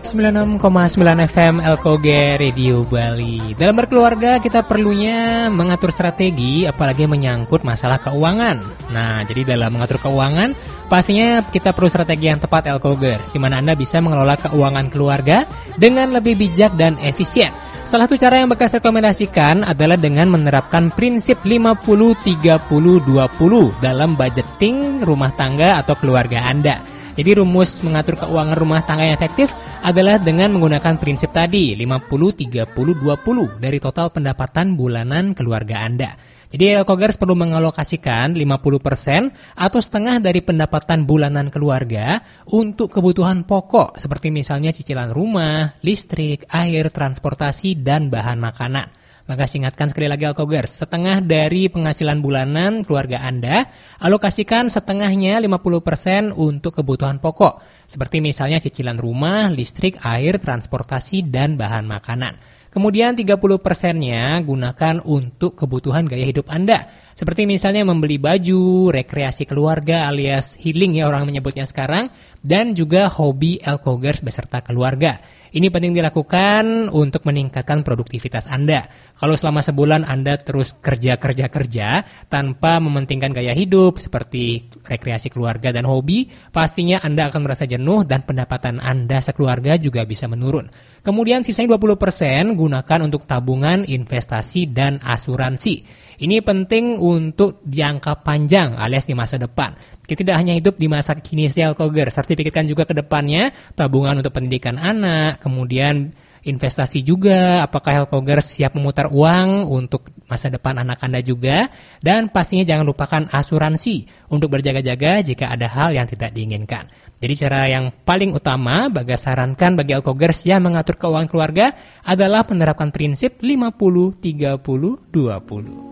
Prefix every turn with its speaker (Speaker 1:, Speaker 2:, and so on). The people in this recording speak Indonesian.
Speaker 1: 96,9 FM LKG Radio Bali. Dalam berkeluarga kita perlunya mengatur strategi, apalagi menyangkut masalah keuangan. Nah, jadi dalam mengatur keuangan, pastinya kita perlu strategi yang tepat LKGers, di mana Anda bisa mengelola keuangan keluarga dengan lebih bijak dan efisien. Salah satu cara yang bekas rekomendasikan adalah dengan menerapkan prinsip 50-30-20 dalam budgeting rumah tangga atau keluarga Anda. Jadi rumus mengatur keuangan rumah tangga yang efektif adalah dengan menggunakan prinsip tadi 50-30-20 dari total pendapatan bulanan keluarga Anda. Jadi LKGers perlu mengalokasikan 50% atau setengah dari pendapatan bulanan keluarga untuk kebutuhan pokok seperti misalnya cicilan rumah, listrik, air, transportasi, dan bahan makanan. Maka ingatkan sekali lagi LKGers, setengah dari penghasilan bulanan keluarga Anda, alokasikan setengahnya 50% untuk kebutuhan pokok, seperti misalnya cicilan rumah, listrik, air, transportasi, dan bahan makanan. Kemudian 30%-nya gunakan untuk kebutuhan gaya hidup Anda, seperti misalnya membeli baju, rekreasi keluarga alias healing ya orang menyebutnya sekarang, dan juga hobi LKGers beserta keluarga. Ini penting dilakukan untuk meningkatkan produktivitas Anda. Kalau selama sebulan Anda terus kerja tanpa mementingkan gaya hidup seperti rekreasi keluarga dan hobi, pastinya Anda akan merasa jenuh dan pendapatan Anda sekeluarga juga bisa menurun. Kemudian sisanya 20% gunakan untuk tabungan, investasi, dan asuransi. Ini penting untuk jangka panjang alias di masa depan. Kita tidak hanya hidup di masa kini LKGers, serta pikirkan juga ke depannya, tabungan untuk pendidikan anak, kemudian investasi juga, apakah LKGers siap memutar uang untuk masa depan anak Anda juga, dan pastinya jangan lupakan asuransi untuk berjaga-jaga jika ada hal yang tidak diinginkan. Jadi cara yang paling utama Bagas sarankan bagi LKGers yang mengatur keuangan keluarga adalah menerapkan prinsip 50-30-20.